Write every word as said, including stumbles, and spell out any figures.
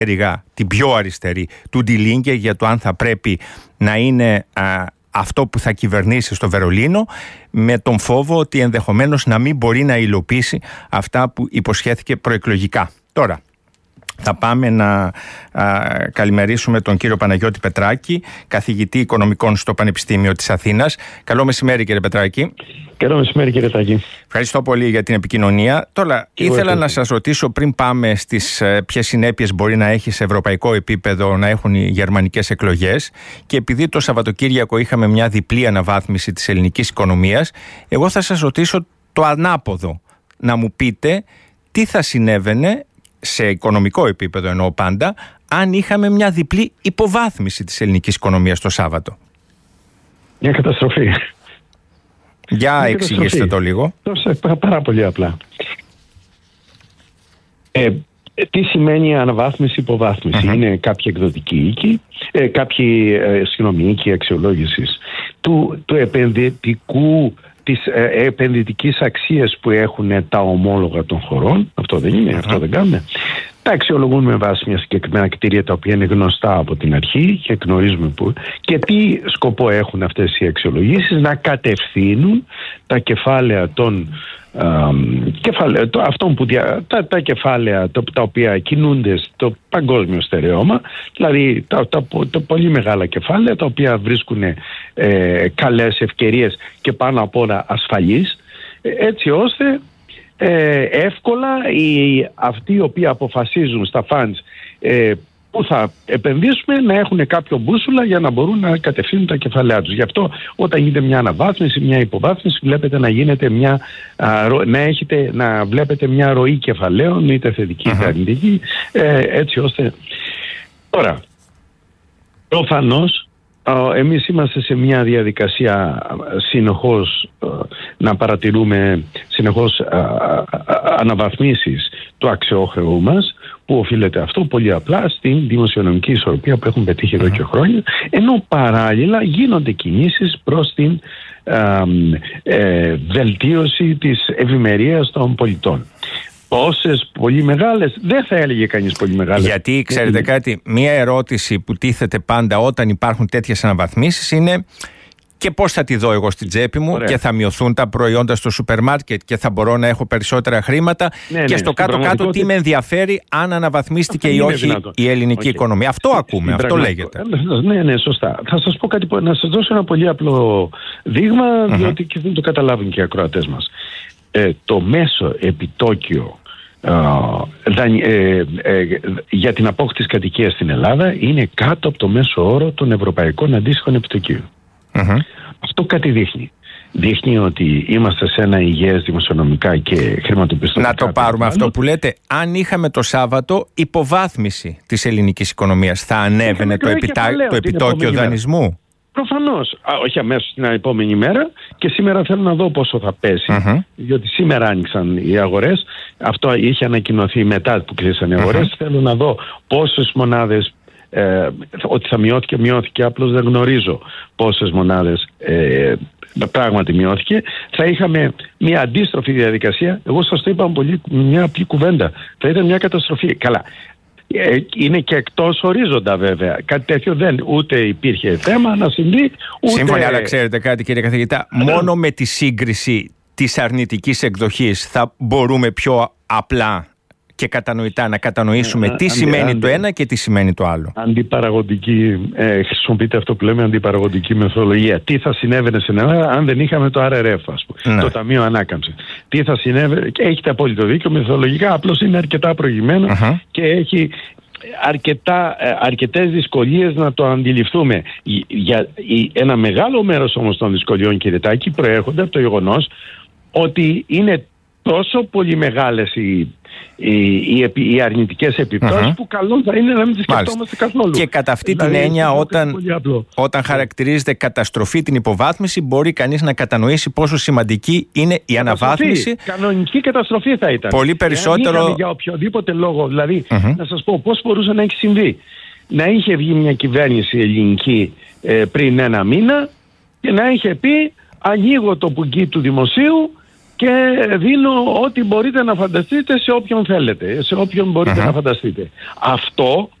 την πιο αριστερή του Die Linke για το αν θα πρέπει να είναι α, αυτό που θα κυβερνήσει στο Βερολίνο, με τον φόβο ότι ενδεχομένως να μην μπορεί να υλοποιήσει αυτά που υποσχέθηκε προεκλογικά. Τώρα θα πάμε να α, καλημερίσουμε τον κύριο Παναγιώτη Πετράκη, καθηγητή οικονομικών στο Πανεπιστήμιο της Αθήνας. Καλό μεσημέρι, κύριε Πετράκη. Καλό μεσημέρι, κύριε Τάκη. Ευχαριστώ πολύ για την επικοινωνία. Τώρα, και ήθελα να σας ρωτήσω, πριν πάμε στις ποιες συνέπειες μπορεί να έχει σε ευρωπαϊκό επίπεδο να έχουν οι γερμανικές εκλογές, και επειδή το Σαββατοκύριακο είχαμε μια διπλή αναβάθμιση της ελληνικής οικονομίας, εγώ θα σας ρωτήσω το ανάποδο. Να μου πείτε τι θα συνέβαινε σε οικονομικό επίπεδο, εννοώ πάντα, αν είχαμε μια διπλή υποβάθμιση της ελληνικής οικονομίας το Σάββατο. Μια καταστροφή. Για μια εξηγήστε καταστροφή. Το λίγο. Πάρα πολύ απλά. Ε, τι σημαίνει αναβάθμιση, υποβάθμιση? Uh-huh. Είναι κάποια εκδοτική οίκη, ε, κάποιοι ε, συγγνώμη, οίκοι αξιολόγησης του, του επενδυτικού, της ε, επενδυτικής αξίας που έχουν τα ομόλογα των χωρών. Αυτό δεν είναι, uh-huh. αυτό δεν κάνουμε. Τα αξιολογούν με βάση μια συγκεκριμένα κριτήρια τα οποία είναι γνωστά από την αρχή και γνωρίζουμε που. Και τι σκοπό έχουν αυτές οι αξιολογήσεις? Να κατευθύνουν τα κεφάλαια των α, κεφάλαια, το, αυτών που δια, τα, τα κεφάλαια το, τα οποία κινούνται στο παγκόσμιο στερεώμα, δηλαδή τα, τα, τα, τα πολύ μεγάλα κεφάλαια τα οποία βρίσκουν ε, καλές ευκαιρίες και πάνω απ' όλα ασφαλείς, έτσι ώστε Ε, εύκολα οι, αυτοί οι οποίοι αποφασίζουν στα funds ε, που θα επενδύσουμε να έχουν κάποιο μπούσουλα για να μπορούν να κατευθύνουν τα κεφαλαία τους. Γι' αυτό όταν γίνεται μια αναβάθμιση, μια υποβάθμιση, βλέπετε να γίνεται μια, α, να, έχετε, να βλέπετε μια ροή κεφαλαίων, είτε θετική είτε αρνητική, ε, έτσι ώστε. Τώρα, προφανώς εμείς είμαστε σε μια διαδικασία συνεχώς να παρατηρούμε συνεχώς αναβαθμίσεις του αξιόχρεου μας, που οφείλεται αυτό πολύ απλά στην δημοσιονομική ισορροπία που έχουν πετύχει εδώ και χρόνια, ενώ παράλληλα γίνονται κινήσεις προς την ε, ε, βελτίωση της ευημερίας των πολιτών. Πόσες πολύ μεγάλες, δεν θα έλεγε κανείς πολύ μεγάλες. Γιατί ξέρετε είναι... κάτι, μία ερώτηση που τίθεται πάντα όταν υπάρχουν τέτοιες αναβαθμίσεις είναι και πώς θα τη δω εγώ στην τσέπη μου. Ωραία. Και θα μειωθούν τα προϊόντα στο σούπερ μάρκετ και θα μπορώ να έχω περισσότερα χρήματα, ναι, και ναι, στο κάτω-κάτω τι με ενδιαφέρει αν αναβαθμίστηκε ή όχι δυνατό. Η ελληνική okay. οικονομία. Αυτό στην, ακούμε, στην αυτό λέγεται. Ναι, ναι, σωστά. Θα σας πω κάτι, να σας δώσω ένα πολύ απλό δείγμα, uh-huh. διότι και δεν το καταλάβουν και οι ακροατές μας. Ε, το μέσο επιτόκιο Uh, ε, ε, για την απόκτηση κατοικίας στην Ελλάδα είναι κάτω από το μέσο όρο των ευρωπαϊκών αντίστοιχων επιτοκίων. Uh-huh. Αυτό κάτι δείχνει. Δείχνει ότι είμαστε σε ένα υγιές δημοσιονομικά και χρηματοπιστωτικά. Να το πάρουμε αυτό που λέτε. Αν είχαμε το Σάββατο υποβάθμιση της ελληνικής οικονομίας, θα ανέβαινε το, επιτά... το επιτόκιο δανεισμού? Προφανώς, Α, όχι αμέσως την επόμενη μέρα, και σήμερα θέλω να δω πόσο θα πέσει, uh-huh. διότι σήμερα άνοιξαν οι αγορές, αυτό είχε ανακοινωθεί μετά που κλείσαν οι αγορές, uh-huh. θέλω να δω πόσες μονάδες, ε, ότι θα μειώθηκε, μειώθηκε, απλώς δεν γνωρίζω πόσες μονάδες ε, πράγματι μειώθηκε. Θα είχαμε μια αντίστροφη διαδικασία, εγώ σας το είπα πολύ, μια απλή κουβέντα, θα ήταν μια καταστροφή. Καλά. Είναι και εκτός ορίζοντα βέβαια. Κάτι τέτοιο δεν ούτε υπήρχε θέμα να συμβεί, ούτε... Σύμφωνα, αλλά ξέρετε κάτι, κύριε καθηγητά, μόνο με τη σύγκριση της αρνητικής εκδοχής θα μπορούμε πιο απλά και κατανοητά να κατανοήσουμε τι αντι, σημαίνει αντι, το ένα και τι σημαίνει το άλλο. Αντιπαραγωγική, ε, χρησιμοποιείται αυτό που λέμε αντιπαραγωγική μεθοδολογία. Τι θα συνέβαινε στην Ελλάδα αν δεν είχαμε το αρ αρ εφ, ας πούμε, ναι. το Ταμείο Ανάκαμψης. Τι θα συνέβαινε, και έχετε απόλυτο δίκιο, μεθοδολογικά απλώς είναι αρκετά προηγμένο uh-huh. και έχει αρκετά, αρκετές δυσκολίες να το αντιληφθούμε. Για, για ένα μεγάλο μέρος όμως των δυσκολιών, κύριε Τάκη, προέρχονται από το γεγονός ότι είναι τόσο πολύ μεγάλες οι, οι, οι, οι αρνητικές επιπτώσεις uh-huh. που καλό θα είναι να μην τις σκεφτόμαστε καθόλου. Και κατά αυτή δηλαδή, την έννοια, όταν, όταν χαρακτηρίζεται καταστροφή την υποβάθμιση, μπορεί κανείς να κατανοήσει πόσο σημαντική είναι η αναβάθμιση. Κανονική καταστροφή θα ήταν. Πολύ περισσότερο. Για οποιοδήποτε λόγο, δηλαδή, uh-huh. να σας πω πώς μπορούσε να έχει συμβεί. Να είχε βγει μια κυβέρνηση ελληνική ε, πριν ένα μήνα και να είχε πει: ανοίγω το πουγγί του δημοσίου και δίνω ό,τι μπορείτε να φανταστείτε σε όποιον θέλετε, σε όποιον μπορείτε uh-huh. να φανταστείτε. Αυτό